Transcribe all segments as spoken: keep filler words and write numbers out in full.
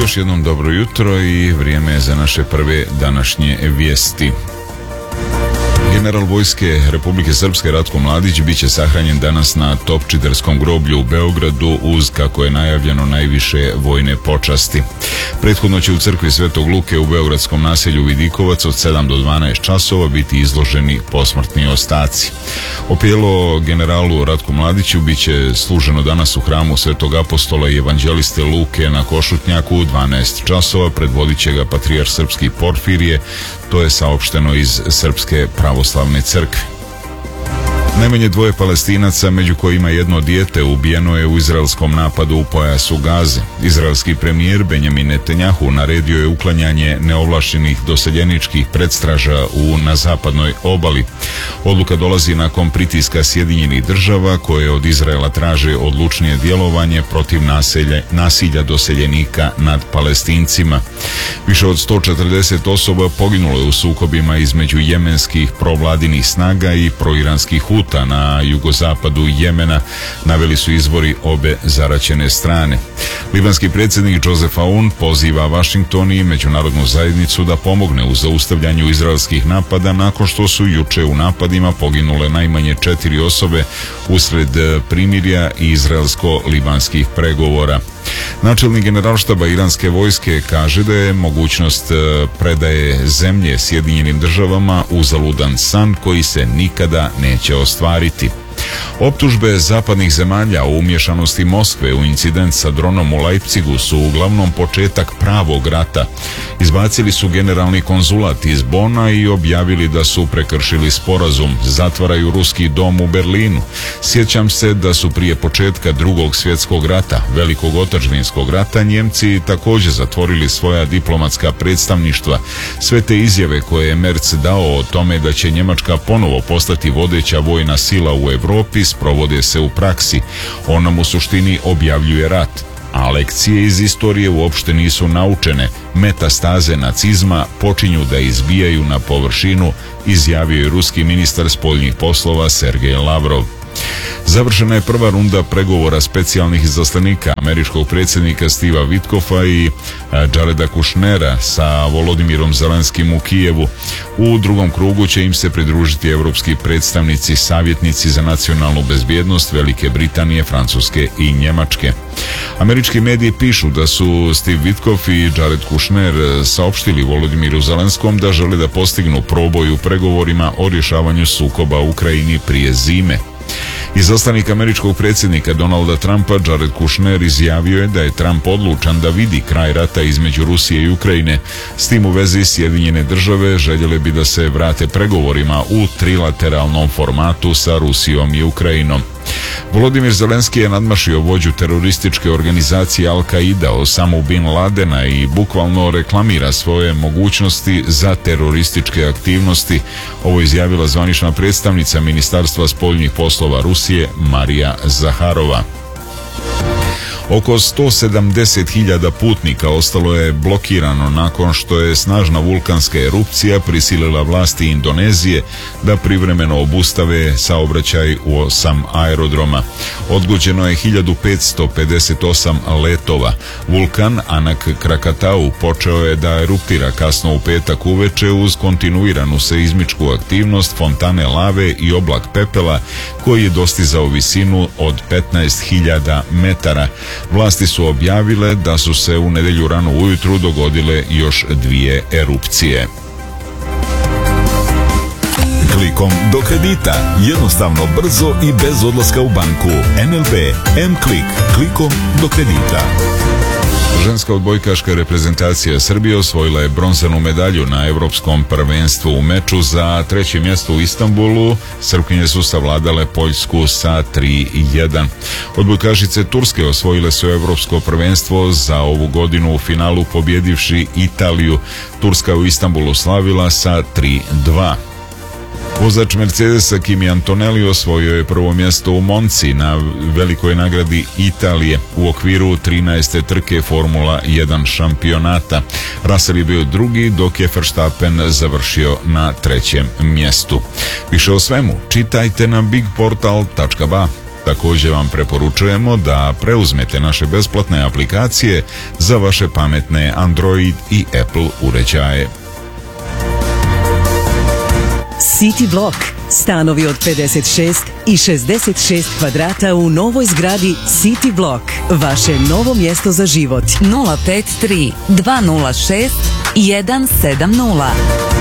Još jednom dobro jutro i vrijeme je za naše prve današnje vijesti. General vojske Republike Srpske Ratko Mladić bit će sahranjen danas na Topčiderskom groblju u Beogradu uz, kako je najavljeno, najviše vojne počasti. Prethodno će u crkvi Svetog Luke u beogradskom naselju Vidikovac od sedam do dvanaest časova biti izloženi posmrtni ostaci. Opijelo generalu Ratku Mladiću bit će služeno danas u hramu Svetog Apostola i evanđeliste Luke na Košutnjaku u dvanaest časova. Predvodit će ga patrijarh srpski Porfirije, to je saopšteno iz Srpske pravoslavne crkve. Najmanje dvoje Palestinaca, među kojima jedno dijete, ubijeno je u izraelskom napadu u pojasu Gaze. Izraelski premijer Benjamin Netanjahu naredio je uklanjanje neovlašćenih doseljeničkih predstraža u, na zapadnoj obali. Odluka dolazi nakon pritiska Sjedinjenih država koje od Izraela traže odlučnije djelovanje protiv naselja, nasilja doseljenika nad Palestincima. Više od sto četrdeset osoba poginulo je u sukobima između jemenskih provladinih snaga i proiranskih Huta na jugozapadu Jemena, naveli su izvori obe zaraćene strane. Libanski predsjednik Joseph Aoun poziva Washington i međunarodnu zajednicu da pomogne u zaustavljanju izraelskih napada nakon što su juče u napadima poginule najmanje četiri osobe usred primirja i izraelsko-libanskih pregovora. Načelnik generalštaba iranske vojske kaže da je mogućnost predaje zemlje Sjedinjenim državama uzaludan san koji se nikada neće ostvariti. Optužbe zapadnih zemalja o umješanosti Moskve u incident sa dronom u Leipzigu su uglavnom početak pravog rata. Izbacili su generalni konzulat iz Bona i objavili da su prekršili sporazum. Zatvaraju ruski dom u Berlinu. Sjećam se da su prije početka drugog svjetskog rata, velikog otadžbinskog rata, Njemci također zatvorili svoja diplomatska predstavništva. Sve te izjave koje je Merz dao o tome da će Njemačka ponovo postati vodeća vojna sila u Europi sprovode se u praksi. On nam u suštini objavljuje rat. A lekcije iz istorije uopšte nisu naučene. Metastaze nacizma počinju da izbijaju na površinu, izjavio je ruski ministar spoljnih poslova Sergej Lavrov. Završena je prva runda pregovora specijalnih izaslanika američkog predsjednika Stiva Vitkova i Jareda Kushnera sa Volodimirom Zelenskim u Kijevu. U drugom krugu će im se pridružiti evropski predstavnici, savjetnici za nacionalnu bezbjednost Velike Britanije, Francuske i Njemačke. Američki mediji pišu da su Steve Vitkov i Jared Kushner saopštili Volodimiru Zelenskom da žele da postignu proboj u pregovorima o rješavanju sukoba u Ukrajini prije zime. Izaslanik američkog predsjednika Donalda Trumpa Jared Kushner izjavio je da je Trump odlučan da vidi kraj rata između Rusije i Ukrajine. S tim u vezi Sjedinjene države željele bi da se vrate pregovorima u trilateralnom formatu sa Rusijom i Ukrajinom. Volodimir Zelenski je nadmašio vođu terorističke organizacije Al-Qaida, Osamu Bin Ladena, i bukvalno reklamira svoje mogućnosti za terorističke aktivnosti. Ovo izjavila zvanična predstavnica Ministarstva spoljnih poslova Rusije Marija Zaharova. Oko sto sedamdeset hiljada putnika ostalo je blokirano nakon što je snažna vulkanska erupcija prisilila vlasti Indonezije da privremeno obustave saobraćaj u osam aerodroma. Odgođeno je hiljadu petsto pedeset osam letova. Vulkan Anak Krakatau počeo je da eruptira kasno u petak uveče uz kontinuiranu seizmičku aktivnost, fontane lave i oblak pepela koji je dostizao visinu od petnaest hiljada metara. Vlasti su objavile da su se u nedjelju rano ujutru dogodile još dvije erupcije. Klikom do kredita. Jednostavno, brzo i bez odlaska u banku. N L B M-Klik. Klikom do kredita. Ženska odbojkaška reprezentacija Srbije osvojila je bronzanu medalju na Evropskom prvenstvu u meču za treće mjesto u Istanbulu. Srpkinje su savladale Poljsku sa tri jedan. Odbojkašice Turske osvojile su Evropsko prvenstvo za ovu godinu u finalu pobjedivši Italiju. Turska u Istanbulu slavila sa tri dva. Vozač Mercedesa Kimi Antonelli osvojio je prvo mjesto u Monci na velikoj nagradi Italije u okviru trinaeste trke Formula jedan šampionata. Russell je bio drugi, dok je Verstappen završio na trećem mjestu. Više o svemu čitajte na big portal tačka ba. Također vam preporučujemo da preuzmete naše besplatne aplikacije za vaše pametne Android i Apple uređaje. City Block. Stanovi od pedeset šest i šezdeset šest kvadrata u novoj zgradi City Block. Vaše novo mjesto za život. nula pet tri dva nula šest jedan sedam nula.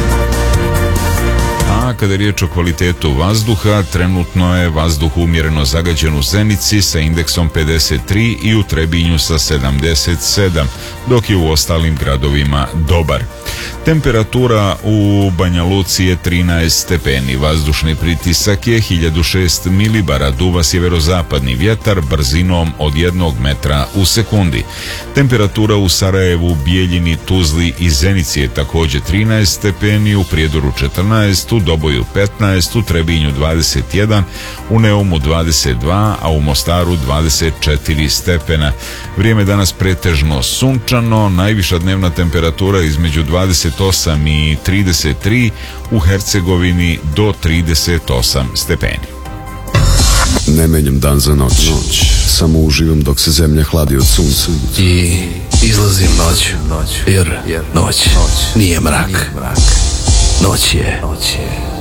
A kada je riječ o kvalitetu vazduha, trenutno je vazduh umjereno zagađen u Zenici sa indeksom pedeset tri i u Trebinju sa sedamdeset sedam, dok je u ostalim gradovima dobar. Temperatura u Banja Luci je trinaest stepeni, vazdušni pritisak je hiljadu šest milibara, duva sjeverozapadni vjetar brzinom od jednog metra u sekundi. Temperatura u Sarajevu, Bijeljini, Tuzli i Zenici je također trinaest stepeni, u Prijedoru četrnaest, u Doboju petnaest, u Trebinju dvadeset jedan, u Neumu dvadeset dva, a u Mostaru dvadeset četiri stepena. Vrijeme danas pretežno sunčano, najviša dnevna temperatura između dvadeset osam i trideset tri, u Hercegovini do trideset osam stepeni. Ne menjam dan za noć, noć. Samo uživam dok se zemlja hladi od sunca. I izlazim noć, jer noć nije mrak. Noć je, noć je